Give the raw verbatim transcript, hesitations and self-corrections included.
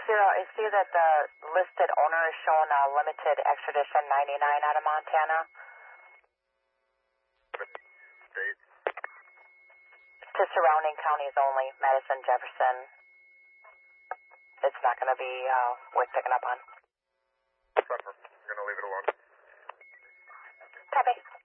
Ciro, I see that the listed owner is showing a limited extradition ninety-nine out of Montana. State? To surrounding counties only, Madison, Jefferson. It's not going to be uh, worth picking up on. Suffer. I'm going to leave it alone. Copy.